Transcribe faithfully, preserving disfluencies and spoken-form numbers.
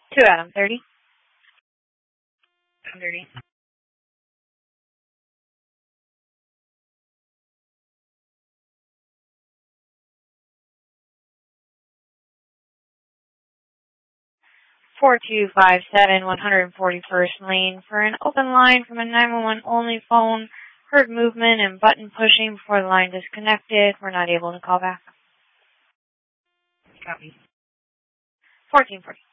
Two Adam, thirty. Adam, thirty. four two five seven, one forty-first Lane for an open line from a nine one one only phone. Heard movement and button pushing before the line disconnected. We're not able to call back. Copy. fourteen forty.